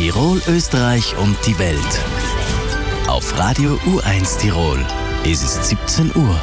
Tirol, Österreich und die Welt. Auf Radio U1 Tirol. Es ist 17 Uhr.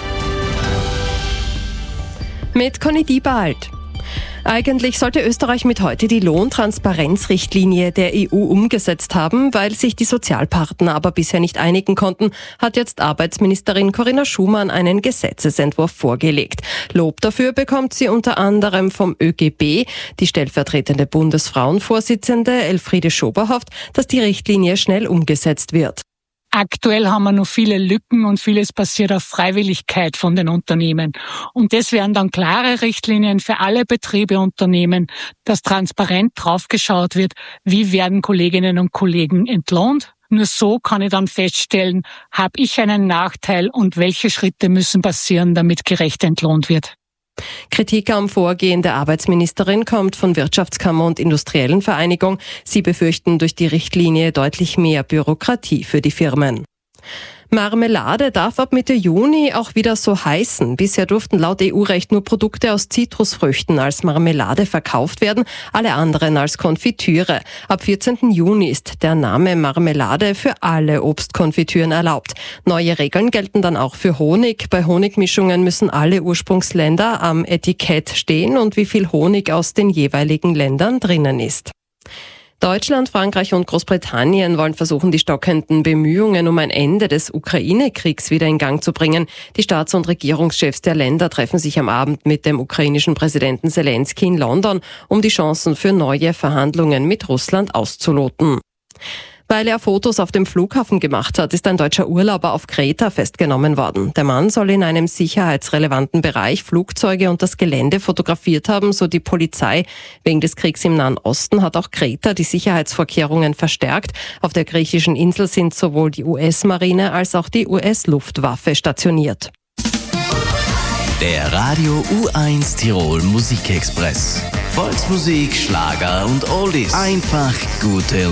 Mit Conny Diebald. Eigentlich sollte Österreich mit heute die Lohntransparenzrichtlinie der EU umgesetzt haben, weil sich die Sozialpartner aber bisher nicht einigen konnten, hat jetzt Arbeitsministerin Corinna Schumann einen Gesetzesentwurf vorgelegt. Lob dafür bekommt sie unter anderem vom ÖGB. Die stellvertretende Bundesfrauenvorsitzende Elfriede Schober hofft, dass die Richtlinie schnell umgesetzt wird. Aktuell haben wir noch viele Lücken und vieles passiert auf Freiwilligkeit von den Unternehmen. Und das wären dann klare Richtlinien für alle Betriebe und Unternehmen, dass transparent draufgeschaut wird, wie werden Kolleginnen und Kollegen entlohnt. Nur so kann ich dann feststellen, habe ich einen Nachteil und welche Schritte müssen passieren, damit gerecht entlohnt wird. Kritik am Vorgehen der Arbeitsministerin kommt von Wirtschaftskammer und Industriellen Vereinigung. Sie befürchten durch die Richtlinie deutlich mehr Bürokratie für die Firmen. Marmelade darf ab Mitte Juni auch wieder so heißen. Bisher durften laut EU-Recht nur Produkte aus Zitrusfrüchten als Marmelade verkauft werden, alle anderen als Konfitüre. Ab 14. Juni ist der Name Marmelade für alle Obstkonfitüren erlaubt. Neue Regeln gelten dann auch für Honig. Bei Honigmischungen müssen alle Ursprungsländer am Etikett stehen und wie viel Honig aus den jeweiligen Ländern drinnen ist. Deutschland, Frankreich und Großbritannien wollen versuchen, die stockenden Bemühungen um ein Ende des Ukraine-Kriegs wieder in Gang zu bringen. Die Staats- und Regierungschefs der Länder treffen sich am Abend mit dem ukrainischen Präsidenten Zelensky in London, um die Chancen für neue Verhandlungen mit Russland auszuloten. Weil er Fotos auf dem Flughafen gemacht hat, ist ein deutscher Urlauber auf Kreta festgenommen worden. Der Mann soll in einem sicherheitsrelevanten Bereich Flugzeuge und das Gelände fotografiert haben, so die Polizei. Wegen des Kriegs im Nahen Osten hat auch Kreta die Sicherheitsvorkehrungen verstärkt. Auf der griechischen Insel sind sowohl die US-Marine als auch die US-Luftwaffe stationiert. Der Radio U1 Tirol Musikexpress. Volksmusik, Schlager und Oldies. Einfach gute